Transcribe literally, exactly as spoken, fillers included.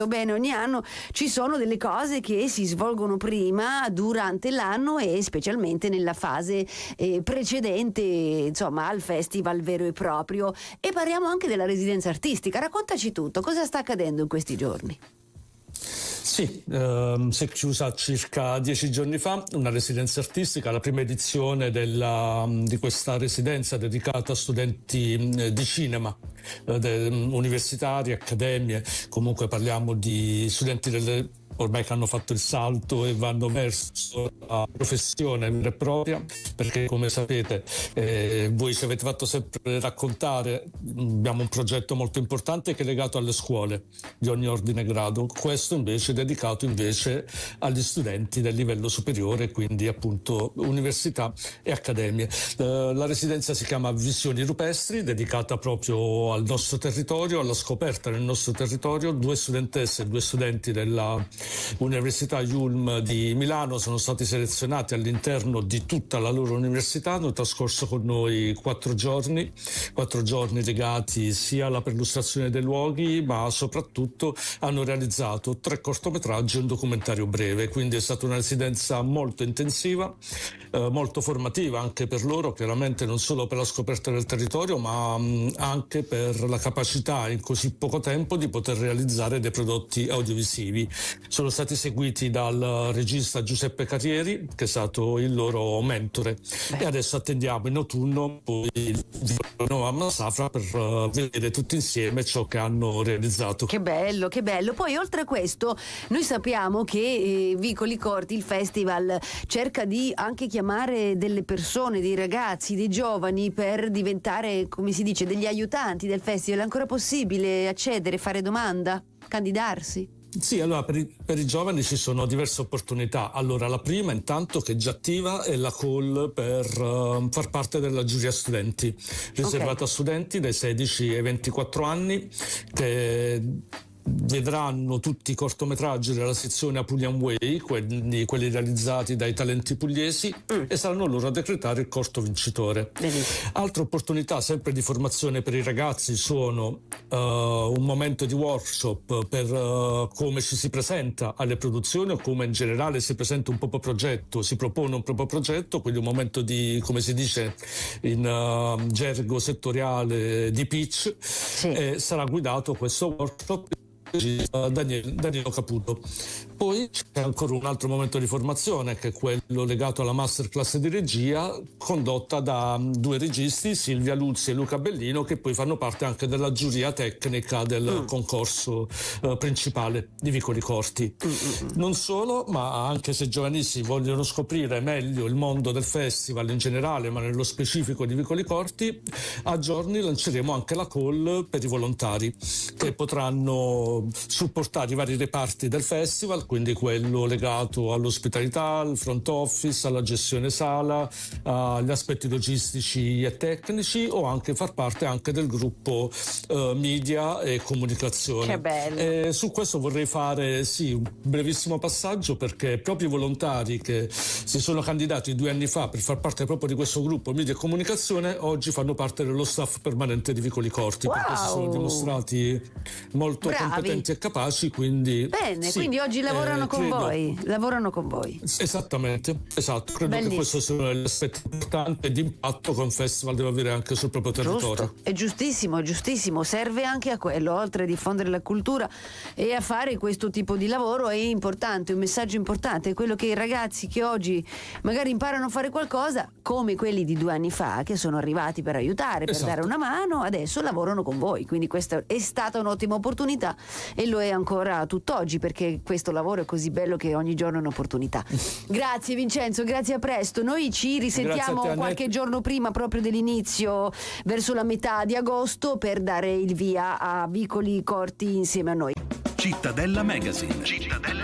bene, ogni anno ci sono delle cose che si svolgono prima, durante l'anno e specialmente nella fase eh, precedente, insomma, al festival vero e proprio. E parliamo anche della residenza artistica. Raccontaci tutto, cosa sta accadendo in questi giorni? Sì, ehm, si è chiusa circa dieci giorni fa una residenza artistica, la prima edizione della, di questa residenza dedicata a studenti eh, di cinema, eh, de, universitari, accademie, comunque parliamo di studenti delle ormai che hanno fatto il salto e vanno verso la professione vera e propria, perché come sapete eh, voi ci avete fatto sempre raccontare, abbiamo un progetto molto importante che è legato alle scuole di ogni ordine e grado, questo invece è dedicato invece agli studenti del livello superiore, quindi appunto università e accademie. Eh, la residenza si chiama Visioni Rupestri, dedicata proprio al nostro territorio, alla scoperta nel nostro territorio. Due studentesse e due studenti della Università Yulm di Milano sono stati selezionati all'interno di tutta la loro università, hanno trascorso con noi quattro giorni, quattro giorni legati sia alla perlustrazione dei luoghi, ma soprattutto hanno realizzato tre cortometraggi e un documentario breve, quindi è stata una residenza molto intensiva, eh, molto formativa anche per loro, chiaramente non solo per la scoperta del territorio, ma mh, anche per la capacità in così poco tempo di poter realizzare dei prodotti audiovisivi. Sono stati seguiti dal regista Giuseppe Carrieri, che è stato il loro mentore. Beh. E adesso attendiamo in autunno poi il giorno a Massafra per uh, vedere tutti insieme ciò che hanno realizzato. Che bello, che bello. Poi oltre a questo noi sappiamo che eh, Vicoli Corti, il festival, cerca di anche chiamare delle persone, dei ragazzi, dei giovani per diventare, come si dice, degli aiutanti del festival. È ancora possibile accedere, fare domanda, candidarsi? Sì, allora per i, per i giovani ci sono diverse opportunità. Allora la prima intanto che è già attiva è la call per uh, far parte della giuria studenti, riservata okay. a studenti dai sedici ai ventiquattro anni che vedranno tutti i cortometraggi della sezione Apulian Way, quelli, quelli realizzati dai talenti pugliesi, mm. e saranno loro a decretare il corto vincitore. Benissimo. Altre opportunità sempre di formazione per i ragazzi sono uh, un momento di workshop per uh, come ci si presenta alle produzioni o come in generale si presenta un proprio progetto, si propone un proprio progetto, quindi un momento di, come si dice in uh, gergo settoriale, di pitch, sì. E sarà guidato questo workshop Daniel, Danilo Caputo. Poi c'è ancora un altro momento di formazione che è quello legato alla masterclass di regia condotta da due registi, Silvia Luzzi e Luca Bellino, che poi fanno parte anche della giuria tecnica del mm. concorso eh, principale di Vicoli Corti. Mm-mm. Non solo, ma anche se giovanissimi vogliono scoprire meglio il mondo del festival in generale, ma nello specifico di Vicoli Corti, a giorni lanceremo anche la call per i volontari che potranno supportare i vari reparti del festival, quindi quello legato all'ospitalità, al front office, alla gestione sala, agli aspetti logistici e tecnici, o anche far parte anche del gruppo uh, media e comunicazione. Che bello. E su questo vorrei fare sì un brevissimo passaggio, perché proprio i volontari che si sono candidati due anni fa per far parte proprio di questo gruppo media e comunicazione oggi fanno parte dello staff permanente di Vicoli Corti, wow. perché si sono dimostrati molto Bravi. competenti e capaci, quindi bene, sì, quindi oggi lavorano eh, con credo, voi lavorano con voi esattamente, esatto, credo Bellissimo. che questo sia l'aspetto importante di impatto che un festival deve avere anche sul proprio territorio. Giusto, è giustissimo, è giustissimo, serve anche a quello, oltre a diffondere la cultura e a fare questo tipo di lavoro è importante, un messaggio importante è quello che i ragazzi che oggi magari imparano a fare qualcosa, come quelli di due anni fa che sono arrivati per aiutare, per esatto. dare una mano, adesso lavorano con voi, quindi questa è stata un'ottima opportunità e lo è ancora tutt'oggi, perché questo lavoro è così bello che ogni giorno è un'opportunità. Grazie Vincenzo, grazie, a presto. Noi ci risentiamo te, qualche giorno prima proprio dell'inizio, verso la metà di agosto, per dare il via a Vicoli Corti insieme a noi. Cittadella Magazine. Cittadella